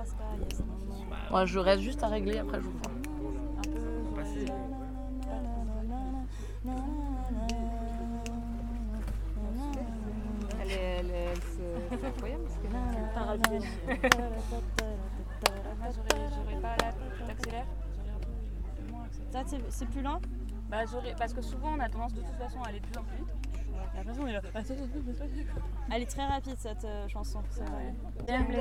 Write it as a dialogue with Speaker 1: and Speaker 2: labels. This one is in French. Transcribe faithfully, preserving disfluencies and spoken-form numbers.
Speaker 1: Ouais, je reste juste à régler, après je vous vois.
Speaker 2: Un peu passer.
Speaker 3: Elle est, elle est, elle se... C'est incroyable parce que...
Speaker 2: Pas rapide.
Speaker 3: Moi j'aurais, j'aurais pas la... T'accélères?
Speaker 2: J'aurais un peu moins accéléré. Ça, c'est, c'est plus lent?
Speaker 3: Bah j'aurais... Parce que souvent on a tendance de toute façon à aller de plus en plus vite.
Speaker 2: J'ai l'impression qu'on est là. Elle est très rapide cette euh, chanson, c'est vrai.
Speaker 3: J'aime les